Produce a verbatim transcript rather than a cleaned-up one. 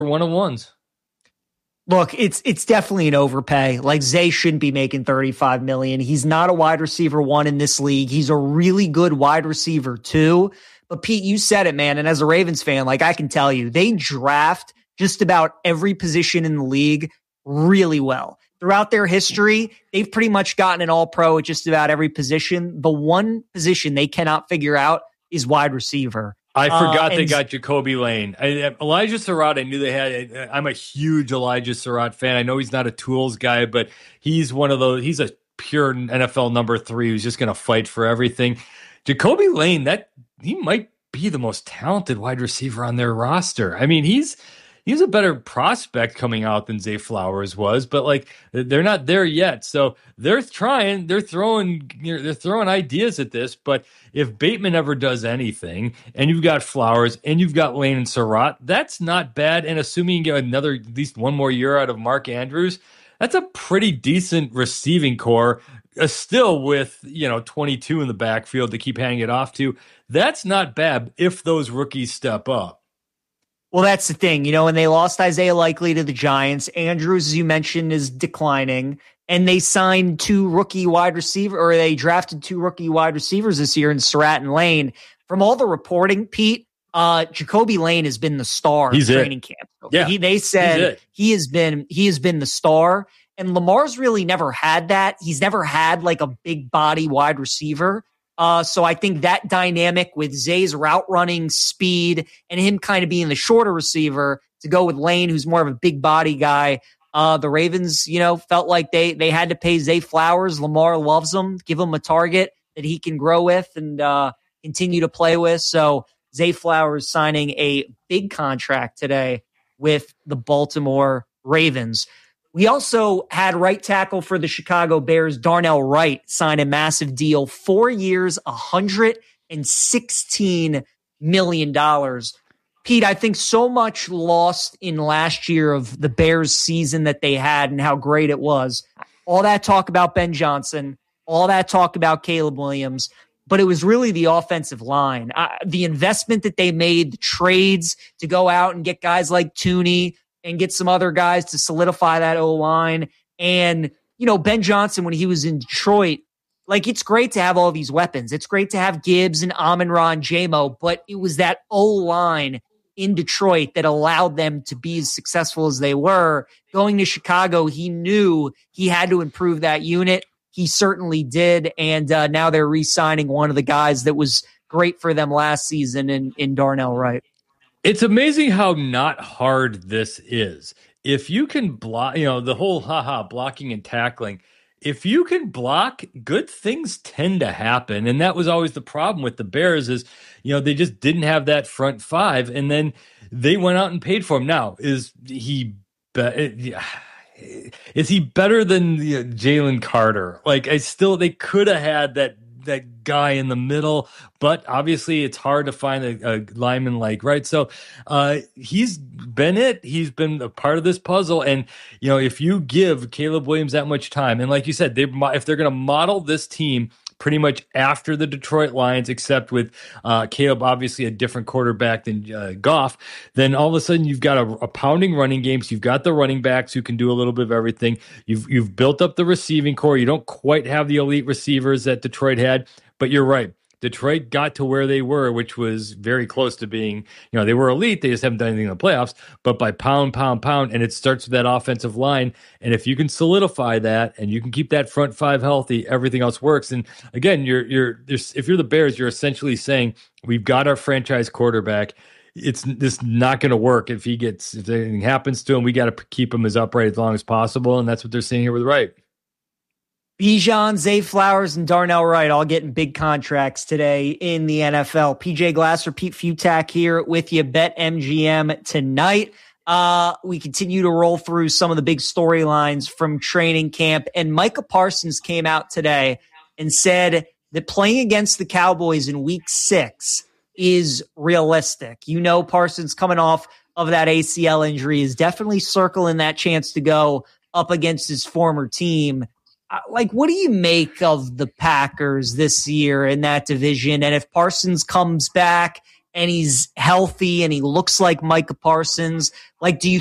one-on-ones. Look, it's it's definitely an overpay. Like, Zay shouldn't be making thirty-five million dollars. He's not a wide receiver one in this league. He's a really good wide receiver two. But Pete, you said it, man. And as a Ravens fan, like, I can tell you, they draft just about every position in the league really well. Throughout their history, they've pretty much gotten an all-pro at just about every position. The one position they cannot figure out is wide receiver. I forgot uh, they got Jacoby Lane. I, Elijah Surratt, I knew they had. I'm a huge Elijah Surratt fan. I know he's not a tools guy, but he's one of those. He's a pure N F L number three who's just going to fight for everything. Jacoby Lane, that he might be the most talented wide receiver on their roster. I mean, he's he's a better prospect coming out than Zay Flowers was, but like they're not there yet. So they're trying, they're throwing, they're throwing ideas at this. But if Bateman ever does anything, and you've got Flowers and you've got Lane and Surratt, that's not bad. And assuming you get another, at least one more year out of Mark Andrews, that's a pretty decent receiving core. Uh, still with, you know, twenty-two in the backfield to keep handing it off to. That's not bad if those rookies step up. Well, that's the thing. You know, when they lost Isaiah Likely to the Giants, Andrews, as you mentioned, is declining, and they signed two rookie wide receiver, or they drafted two rookie wide receivers this year in Surratt and Lane. From all the reporting, Pete, uh, Jacoby Lane has been the star He's of it. training camp. Yeah, he, they said he has been he has been the star, and Lamar's really never had that. He's never had like a big body wide receiver. Uh, so I think that dynamic with Zay's route running speed and him kind of being the shorter receiver to go with Lane, who's more of a big body guy. Uh, the Ravens, you know, felt like they they had to pay Zay Flowers. Lamar loves him, give him a target that he can grow with and uh, continue to play with. So Zay Flowers signing a big contract today with the Baltimore Ravens. We also had right tackle for the Chicago Bears, Darnell Wright, sign a massive deal, four years, one hundred sixteen million dollars. Pete, I think so much lost in last year of the Bears season that they had and how great it was. All that talk about Ben Johnson, all that talk about Caleb Williams, but it was really the offensive line. Uh, the investment that they made, the trades to go out and get guys like Tooney and get some other guys to solidify that O-line. And, you know, Ben Johnson, when he was in Detroit, like, it's great to have all these weapons. It's great to have Gibbs and Amon-Ra and J-Mo, but it was that O-line in Detroit that allowed them to be as successful as they were. Going to Chicago, he knew he had to improve that unit. He certainly did. And uh, now they're re-signing one of the guys that was great for them last season in, in Darnell Wright. It's amazing how not hard this is. If you can block, you know, the whole haha blocking and tackling, if you can block, good things tend to happen. And that was always the problem with the Bears is, you know, they just didn't have that front five. And then they went out and paid for him. Now, is he be- is he better than you know, Jalen Carter? Like, I still, they could have had that that guy in the middle, but obviously it's hard to find a, a lineman like, right? So uh, he's been it. He's been a part of this puzzle. And, you know, if you give Caleb Williams that much time, and like you said, they if they're going to model this team pretty much after the Detroit Lions, except with uh, Caleb, obviously a different quarterback than uh, Goff, then all of a sudden you've got a, a pounding running game. So you've got the running backs who can do a little bit of everything. You've you've built up the receiving core. You don't quite have the elite receivers that Detroit had, but you're right. Detroit got to where they were, which was very close to being, you know, they were elite. They just haven't done anything in the playoffs, but by pound, pound, pound, and it starts with that offensive line. And if you can solidify that and you can keep that front five healthy, everything else works. And again, you're, you're, if you're the Bears, you're essentially saying, we've got our franchise quarterback. It's this not going to work if he gets, if anything happens to him, we got to keep him as upright as long as possible. And that's what they're saying here with Wright. Bijan, Zay Flowers, and Darnell Wright all getting big contracts today in the N F L. P J Glasser, Pete Futak here with you. BetMGM tonight. Uh, we continue to roll through some of the big storylines from training camp. And Micah Parsons came out today and said that playing against the Cowboys in week six is realistic. You know, Parsons coming off of that A C L injury is definitely circling that chance to go up against his former team. Like, what do you make of the Packers this year in that division? And if Parsons comes back and he's healthy and he looks like Micah Parsons, like, do you